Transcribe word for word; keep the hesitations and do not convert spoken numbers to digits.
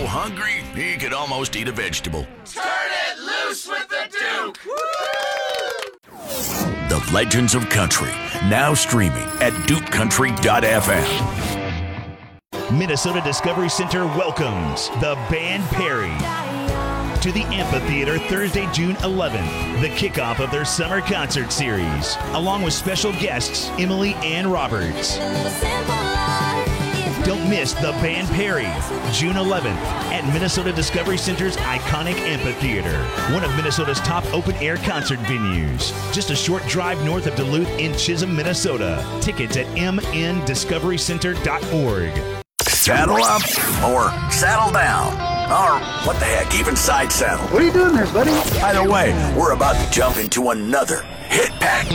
hungry he could almost eat a vegetable. Turn it loose with the Duke! The Legends of Country, now streaming at duke country dot f m. Minnesota Discovery Center welcomes the Band Perry to the amphitheater Thursday, June eleventh, the kickoff of their summer concert series, along with special guests Emily Ann Roberts. Don't miss the Band Perry, June eleventh, at Minnesota Discovery Center's iconic amphitheater, one of Minnesota's top open-air concert venues. Just a short drive north of Duluth in Chisholm, Minnesota. Tickets at m n discovery center dot org. Saddle up or saddle down, or what the heck, even side saddle. What are you doing there, buddy? Either way, we're about to jump into another hit pack